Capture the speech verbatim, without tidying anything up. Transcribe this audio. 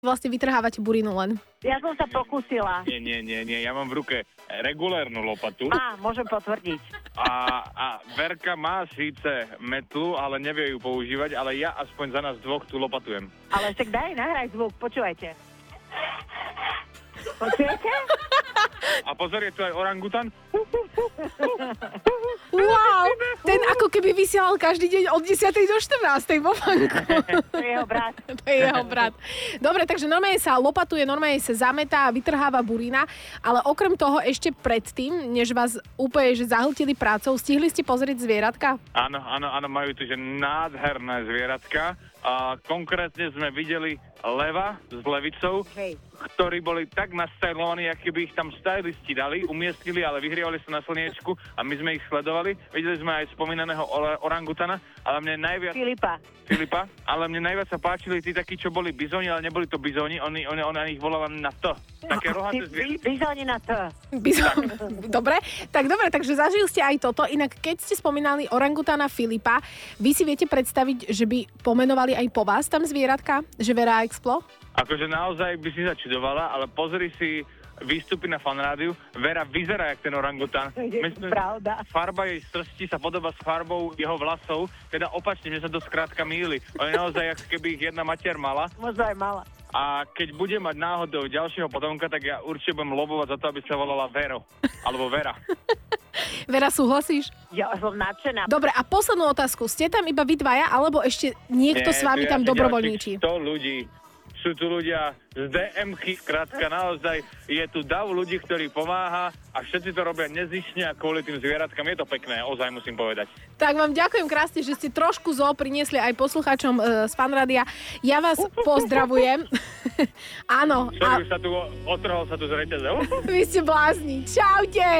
vlastne vytrhávate burinu len? Ja som sa pokúsila. Nie, nie, nie, nie, ja mám v ruke regulérnu lopatu. Á, môžem potvrdiť. A, a Verka má síce metlu, ale nevie ju používať, ale ja aspoň za nás dvoch tu lopatujem. Ale však daj, nahraj zvuk, počúvajte. Počujete? A pozor, je tu aj orangutan. Wow, ten ako keby vysielal každý deň od desiatej do štrnástej vo fanku. To je jeho brat. To je jeho brat. Dobre, takže normálne sa lopatuje, normálne sa zametá a vytrháva burina, ale okrem toho ešte predtým, než vás úplne že zahltili prácou, stihli ste pozrieť zvieratka? Áno, áno, áno, majú tu že nádherné zvieratka. A konkrétne sme videli leva s levicou, Hej. ktorí boli tak nastajlovaní, aký by ich tam stylisti dali, umiestnili, ale vyhrievali sa na slniečku a my sme ich sledovali. Videli sme aj spomínaného orangutana, ale mne najviac... Filipa. Filipa, ale mne najviac sa páčili tí takí, čo boli bizóni, ale neboli to bizóni, oni, oni, oni ich volali na to. Také rohaté zvieratá. Bizóni na to. Bizon. Dobre, tak dobre, takže zažili ste aj toto. Inak keď ste spomínali orangutana Filipa, vy si viete predstaviť, že by pomenovali aj po vás tam zvieratka? Že Vera Explo? Akože naozaj by si sa čudovala, ale pozri si výstupy na fanrádiu. Vera vyzerá jak ten orangutan. Je to pravda. Farba jej srsti sa podobá s farbou jeho vlasov, teda opačne, že sa to skrátka mýli. On je naozaj, ako keby ich jedna matier mala. Možno aj mala. A keď bude mať náhodou ďalšieho potomka, tak ja určite budem lobovať za to, aby sa volala Vero. Alebo Vera. Vera, súhlasíš? Ja som nadšená. Dobre, a poslednú otázku. Ste tam iba vy dvaja, alebo ešte niekto Nie, s vami tam dobrovoľníči? sto ľudí. Sú tu ľudia z dé emky, skrátka naozaj je tu dav ľudí, ktorí pomáha a všetci to robia nezištne a kvôli tým zvieratkám. Je to pekné, ozaj musím povedať. Tak vám ďakujem krásne, že ste trošku zoo priniesli aj poslucháčom e, z Fanrádia. Ja vás pozdravujem. Áno. Sorry, už sa tu otrhol sa tu z reťaze. Vy ste blázni. Čaute.